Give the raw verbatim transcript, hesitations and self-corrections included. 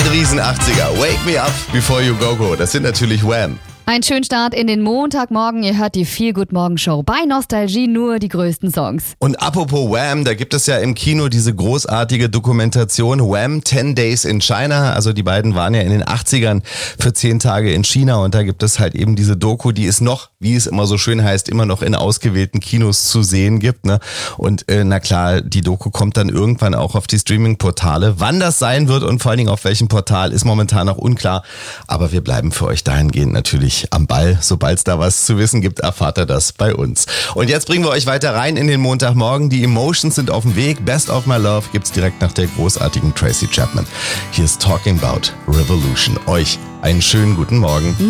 Ein riesen achtziger. Wake me up before you go go. Das sind natürlich Wham. Ein schönen Start in den Montagmorgen. Ihr hört die Feel-Good-Morgen-Show. Bei Nostalgie nur die größten Songs. Und apropos Wham, da gibt es ja im Kino diese großartige Dokumentation Wham! ten Days in China. Also die beiden waren ja in den achtzigern für zehn Tage in China und da gibt es halt eben diese Doku, die es noch, wie es immer so schön heißt, immer noch in ausgewählten Kinos zu sehen gibt. Ne? Und äh, na klar, die Doku kommt dann irgendwann auch auf die Streaming-Portale. Wann das sein wird und vor allen Dingen auf welchem Portal, ist momentan noch unklar. Aber wir bleiben für euch dahingehend natürlich am Ball. Sobald es da was zu wissen gibt, erfahrt ihr das bei uns. Und jetzt bringen wir euch weiter rein in den Montagmorgen. Die Emotions sind auf dem Weg. Best of My Love gibt's direkt nach der großartigen Tracy Chapman. Hier ist Talking About Revolution. Euch einen schönen guten Morgen.